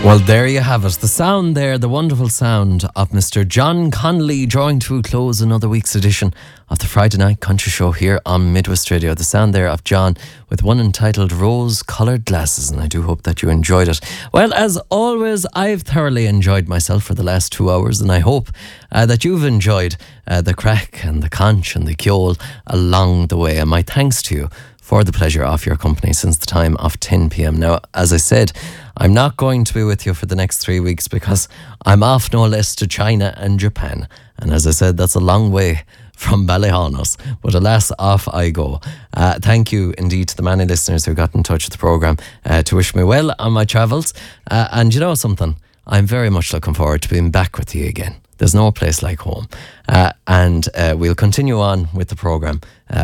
Well, there you have it. The sound there, the wonderful sound of Mr. John Connolly, drawing to a close another week's edition of the Friday Night Country Show here on Midwest Radio. The sound there of John with one entitled Rose-Coloured Glasses, and I do hope that you enjoyed it. Well, as always, I've thoroughly enjoyed myself for the last 2 hours, and I hope that you've enjoyed the crack and the conch and the ceol along the way. And my thanks to you for the pleasure of your company since the time of 10 p.m. Now, as I said, I'm not going to be with you for the next 3 weeks because I'm off no less to China and Japan. And as I said, that's a long way from Ballyhaunis. But alas, off I go. Thank you indeed to the many listeners who got in touch with the programme to wish me well on my travels. And you know something? I'm very much looking forward to being back with you again. There's no place like home. And we'll continue on with the programme